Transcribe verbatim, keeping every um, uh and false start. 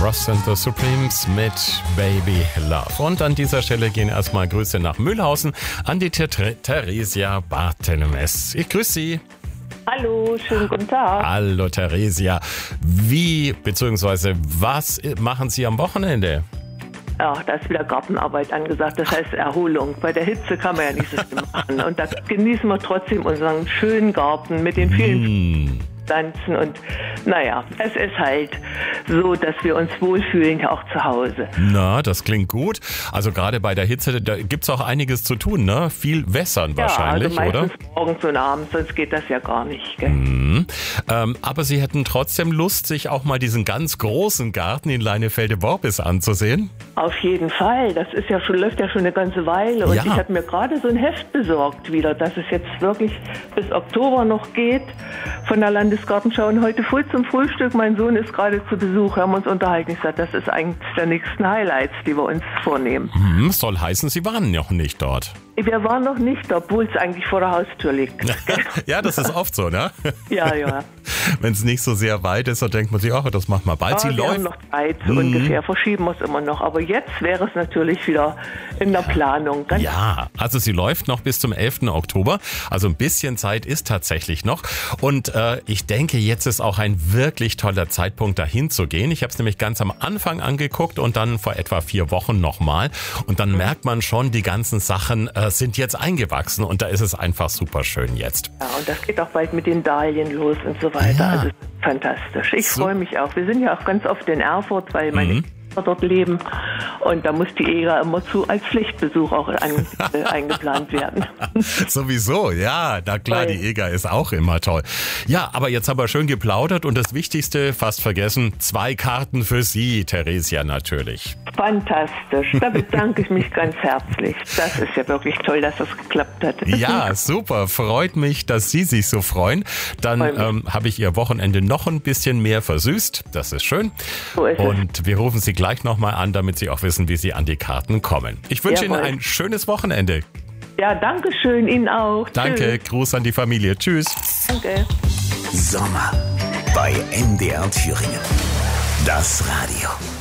Ross and the Supremes mit Baby Love. Und an dieser Stelle gehen erstmal Grüße nach Mühlhausen an die Theresia Barthelmes. Ich grüße Sie. Hallo, schönen guten Tag. Hallo Theresia. Wie bzw. was machen Sie am Wochenende? Ja, da ist wieder Gartenarbeit angesagt, das heißt Erholung. Bei der Hitze kann man ja nicht so viel machen. Und da genießen wir trotzdem unseren schönen Garten mit den vielen Mm. Pflanzen. Und naja, es ist halt so, dass wir uns wohlfühlen, auch zu Hause. Na, das klingt gut. Also gerade bei der Hitze, da gibt's auch einiges zu tun, ne? Viel wässern wahrscheinlich, ja, also oder? meistens morgens und abends, sonst geht das ja gar nicht. Gell? Mhm. Ähm, aber Sie hätten trotzdem Lust, sich auch mal diesen ganz großen Garten in Leinefelde-Worbis anzusehen? Auf jeden Fall. Das ist ja schon, läuft ja schon eine ganze Weile. Und Ja. ich habe mir gerade so ein Heft besorgt wieder, dass es jetzt wirklich bis Oktober noch geht von der Landesgartenschau. Und heute früh zum Frühstück, mein Sohn ist gerade zu Besuch, haben uns unterhalten. Ich sagte, das ist eines der nächsten Highlights, die wir uns vornehmen. Hm, soll heißen, Sie waren noch nicht dort. Wir waren noch nicht, obwohl es eigentlich vor der Haustür liegt. Ja, das ist oft so, ne? Ja, ja. Wenn es nicht so sehr weit ist, dann denkt man sich, ach, das machen wir bald. Aber Sie wir läuft. haben noch Zeit, so ungefähr. Verschieben wir es immer noch. Aber jetzt wäre es natürlich wieder in der Planung. Ganz Ja, also sie läuft noch bis zum elften Oktober. Also ein bisschen Zeit ist tatsächlich noch. Und äh, ich denke, jetzt ist auch ein wirklich toller Zeitpunkt, dahin zu gehen. Ich habe es nämlich ganz am Anfang angeguckt und dann vor etwa vier Wochen nochmal. Und dann merkt man schon, die ganzen Sachen äh, sind jetzt eingewachsen. Und da ist es einfach super schön jetzt. Ja, und das geht auch bald mit den Dahlien los und so weiter. Ja. Also fantastisch. Ich So. freue mich auch. Wir sind ja auch ganz oft in Erfurt, weil meine Mhm. Kinder dort leben. Und da muss die E G A immer zu als Pflichtbesuch auch an, äh, eingeplant werden. Sowieso, ja, na klar, die E G A ist auch immer toll. Ja, aber jetzt haben wir schön geplaudert und das Wichtigste fast vergessen, zwei Karten für Sie, Theresia, natürlich. Fantastisch. Da bedanke ich mich ganz herzlich. Das ist ja wirklich toll, dass das geklappt hat. Ja, super. Freut mich, dass Sie sich so freuen. Dann Freut mich. ähm, habe ich Ihr Wochenende noch ein bisschen mehr versüßt. Das ist schön. So ist es. Und wir rufen Sie gleich nochmal an, damit Sie auch wissen, wie Sie an die Karten kommen. Ich wünsche Ihnen Jawohl. ein schönes Wochenende. Ja, danke schön. Ihnen auch. Danke. Tschüss. Gruß an die Familie. Tschüss. Danke. Sommer bei M D R Thüringen. Das Radio.